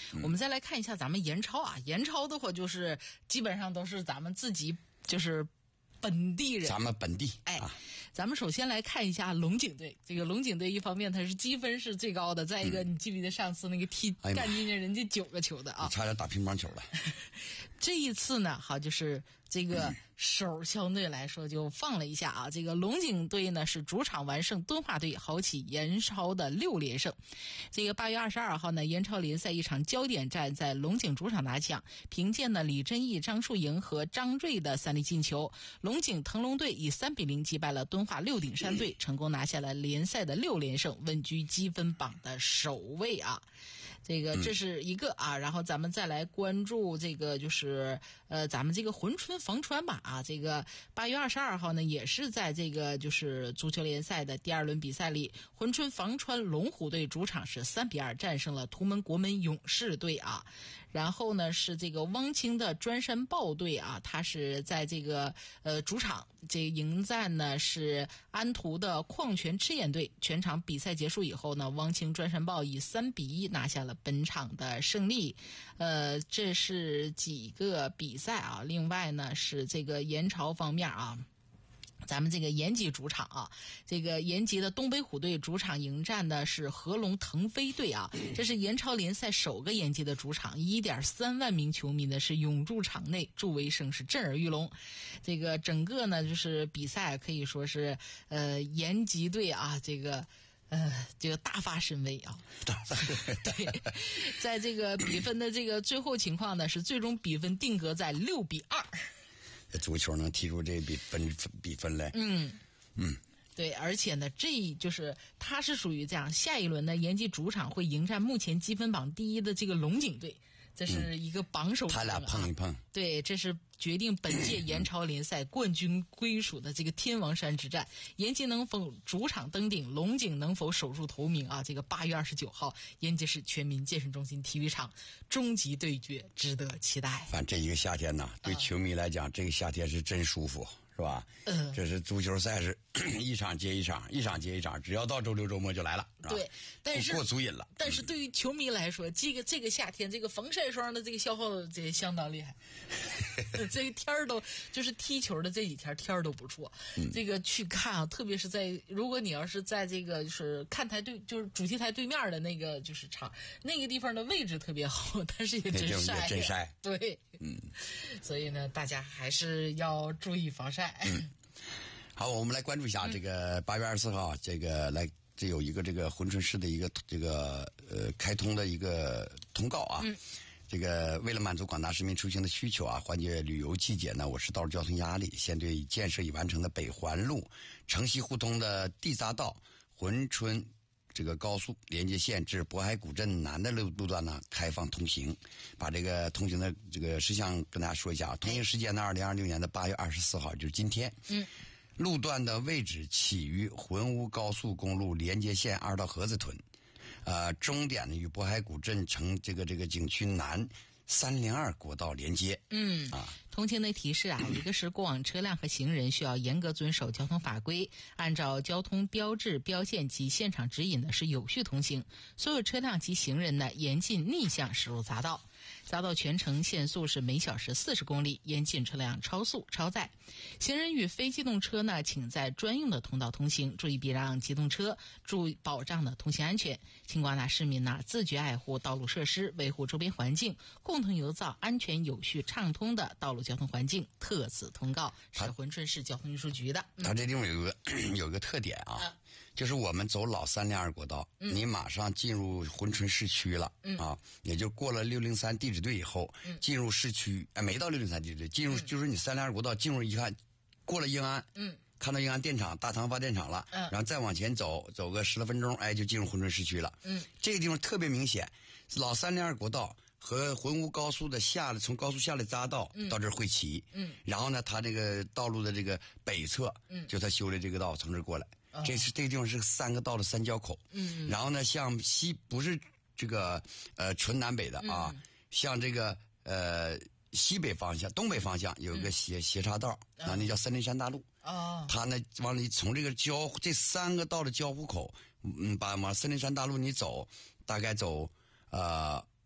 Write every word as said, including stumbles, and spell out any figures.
嗯、 我们再来看一下咱们延超啊，延超的话就是基本上都是咱们自己就是本地人， 咱们本地哎。 啊咱们首先来看一下龙井队，这个龙井队一方面它是积分是最高的，再一个、嗯、你记不记得上次那个踢干进去人家九个球的啊？ 你差点打乒乓球了。 这一次呢，好就是这个手相对来说就放了一下啊。这个龙井队呢是主场完胜敦化队，豪起延超的六连胜。这个八月二十二号呢，延超联赛一场焦点战在龙井主场打响，凭借呢李真义、张树莹和张睿的三粒进球，龙井腾龙队以三比零击败了敦化六顶山队，成功拿下了联赛的六连胜，稳居积分榜的首位啊。这个这是一个啊，然后咱们再来关注这个就是呃咱们这个珲春防川吧啊，这个八月二十二号呢也是在这个就是足球联赛的第二轮比赛里，珲春防川龙虎队主场是三比二战胜了图门国门勇士队啊。然后呢是这个汪清的专山豹队啊，他是在这个呃主场这个迎战呢是安图的矿泉赤焰队，全场比赛结束以后呢，汪清专山豹以三比一拿下了本场的胜利。呃这是几个比赛啊，另外呢是这个延超方面啊，咱们这个延吉主场啊，这个延吉的东北虎队主场迎战的是合龙腾飞队啊，这是延超联赛首个延吉的主场， 一点三万名球迷呢是涌入场内，助威声是震耳欲聋。这个整个呢就是比赛可以说是呃延吉队啊这个呃，这个大发神威啊！对，在这个比分的这个最后情况呢，是最终比分定格在六比二。 足球能踢出这比分比分来， 嗯嗯， 对，而且呢，这就是它是属于这样，下一轮呢，延吉主场会迎战目前积分榜第一的这个龙井队，这是一个榜首、啊嗯， 他俩碰一碰， 对，这是决定本届延超联赛冠军归属的这个天王山之战。延吉能否主场登顶，龙井能否守住头名啊？这个八月二十九号，延吉市全民健身中心体育场终极对决，值得期待。 反正这一个夏天呢，对球迷来讲，嗯、这个夏天是真舒服。是吧？嗯，这是足球赛是一场接一场，一场接一场，只要到周六周末就来了，是吧？ 对，但是过足瘾了。 但是对于球迷来说，这个这个夏天这个防晒霜的这个消耗这个相当厉害。这个天儿都就是踢球的这几天天儿都不错，嗯、这个去看啊，特别是在如果你要是在这个就是看台对就是主席台对面的那个就是场那个地方的位置特别好，但是也真晒， 也真晒。 对，嗯，所以呢，大家还是要注意防晒。 嗯，好，我们来关注一下这个八月二十四号，这个来这有一个这个珲春市的一个这个呃开通的一个通告啊。嗯，这个为了满足广大市民出行的需求啊，缓解旅游季节呢，我市道路交通压力，现对建设已完成的北环路城西互通的地匝道珲春这个高速连接线至渤海古镇南的路路段呢开放通行，把这个通行的这个事项跟大家说一下。通行时间呢，二零二六年的八月二十四号，就是今天。嗯，路段的位置起于浑乌高速公路连接线二道河子屯，呃，终点呢与渤海古镇城这个这个景区南三零二国道连接。 嗯啊。通行的提示啊，一个是过往车辆和行人需要严格遵守交通法规，按照交通标志、标线及现场指引呢是有序通行。所有车辆及行人呢严禁逆向驶入匝道。匝道全程限速是每小时四十公里，严禁车辆超速、超载。行人与非机动车呢，请在专用的通道通行，注意避让机动车，注意保障的通行安全。请广大市民呢自觉爱护道路设施，维护周边环境，共同营造安全、有序、畅通的道路交通环境。特此通告是珲春市交通运输局的。 它这地方有个有个特点啊。啊就是我们走老三零二国道，嗯、你马上进入珲春市区了，嗯、啊，也就过了六零三地质队以后，嗯、进入市区，哎，没到六零三地质队，进入、嗯、就是你三零二国道进入一看，过了英安，嗯，看到英安电厂大唐发电厂了，嗯，然后再往前走，走个十来分钟，哎，就进入珲春市区了，嗯，这个地方特别明显，老三零二国道和浑乌高速的下来，从高速下来匝道到这儿汇齐，嗯，然后呢，它这个道路的这个北侧，嗯，就它修的这个道从这儿过来。这是这个地方是三个道的三交口，嗯，然后呢，像西不是这个呃纯南北的啊，嗯、像这个呃西北方向、东北方向有一个斜、嗯、斜岔道啊，那叫森林山大路啊。它呢，往里从这个交这三个道的交互口，嗯，把往森林山大路你走，大概走呃